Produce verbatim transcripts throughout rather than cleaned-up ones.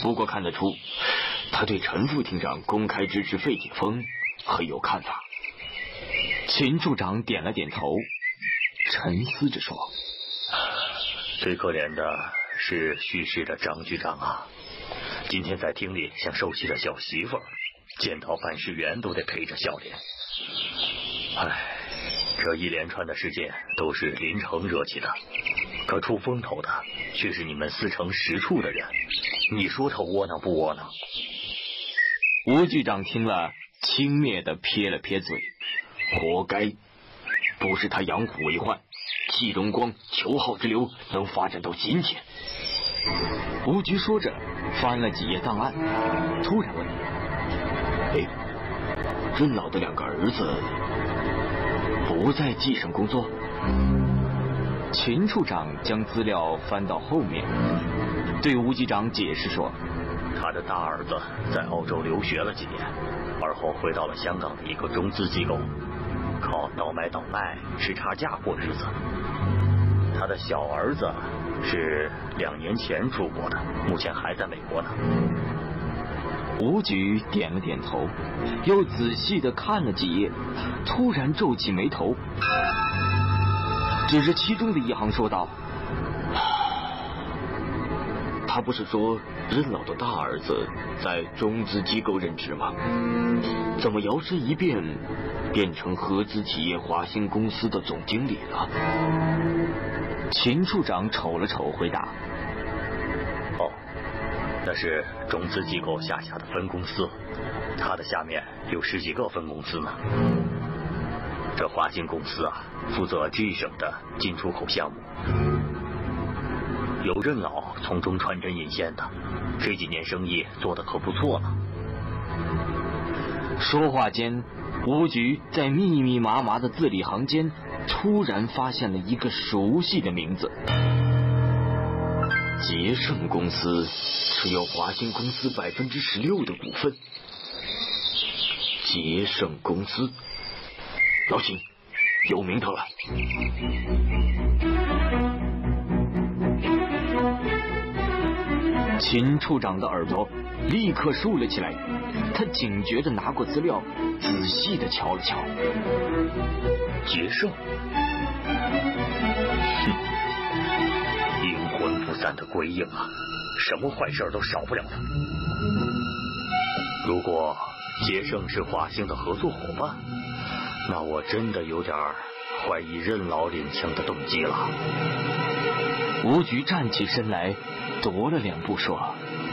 不过看得出，他对陈副厅长公开支持废解封很有看法。秦处长点了点头，沉思着说：“ 最可怜的是去世的张局长啊，今天在厅里像受气的小媳妇儿，见到办事员都得陪着笑脸。唉，这一连串的事件都是林城惹起的，可出风头的却是你们司城实处的人，你说他窝囊不窝囊？” 吴局长听了，轻蔑地撇了撇嘴：“活该，不是他养虎为患，季荣光求好之流能发展到今天。”吴局说着，翻了几页档案，突然问：“哎，任老的两个儿子不在冀省工作？”秦处长将资料翻到后面，对吴局长解释说：“ 他的大儿子在澳洲留学了几年，而后回到了香港的一个中资机构，靠倒买倒卖吃差价过日子。他的小儿子是两年前出国的，目前还在美国呢。” 吴局点了点头，又仔细地看了几页，突然皱起眉头，指着其中的一行说道：“他不是说任老的大儿子在中资机构任职吗？怎么摇身一变变成合资企业华兴公司的总经理了？”秦处长瞅了瞅，回答：“ 哦，那是中资机构下辖的分公司，他的下面有十几个分公司呢。这华兴公司啊，负责 G 省的进出口项目，有任老从中传针引线的，这几年生意做得可不错呢。” 说话间，吴局在密密麻麻的字里行间突然发现了一个熟悉的名字。捷盛公司持有华兴公司百分之十六的股份。捷盛公司，老秦，有名堂了。秦处长的耳朵立刻竖了起来，他警觉地拿过资料，仔细地瞧了瞧。 捷盛，哼，阴魂不散的鬼影啊，什么坏事都少不了他。如果捷盛是华兴的合作伙伴，那我真的有点怀疑任老领枪的动机了。 吴局站起身来，踱了两步说：“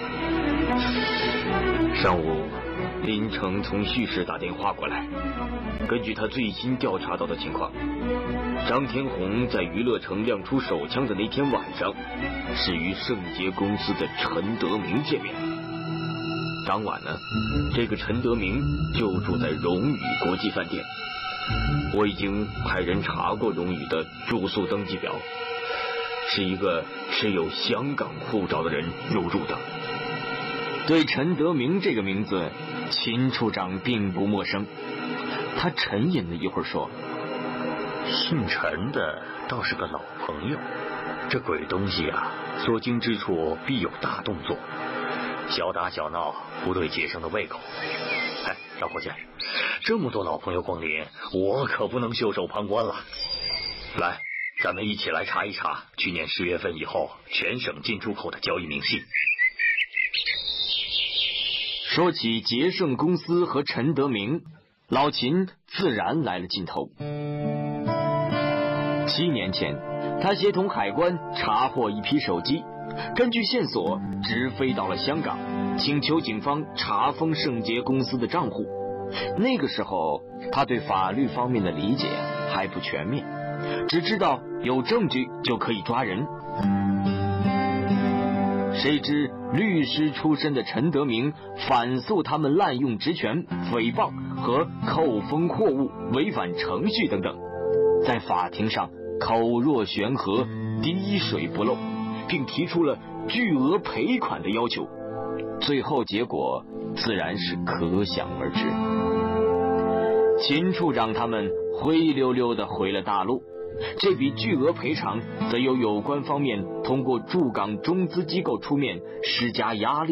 上午林城从叙市打电话过来，根据他最新调查到的情况，张天红在娱乐城亮出手枪的那天晚上，是与盛捷公司的陈德明见面。当晚呢，这个陈德明就住在荣宇国际饭店。我已经派人查过荣宇的住宿登记表，是一个持有香港护照的人入住的。”对陈德明这个名字，秦处长并不陌生。他沉吟了一会儿说：“ 姓陈的倒是个老朋友，这鬼东西啊，所经之处必有大动作，小打小闹不对捷盛的胃口。哎，老伙计，这么多老朋友光临，我可不能袖手旁观了。来，咱们一起来查一查去年十月份以后全省进出口的交易明细。” 说起捷盛公司和陈德明，老秦自然来了劲头。七年前，他协同海关查获一批手机，根据线索直飞到了香港，请求警方查封盛捷公司的账户。那个时候，他对法律方面的理解还不全面，只知道有证据就可以抓人。谁知律师出身的陈德明反诉他们滥用职权、诽谤和扣封货物、违反程序等等，在法庭上口若悬河、滴水不漏，并提出了巨额赔款的要求。最后结果自然是可想而知。秦处长他们灰溜溜地回了大陆，这笔巨额赔偿则由有关方面通过驻港中资机构出面施加压力。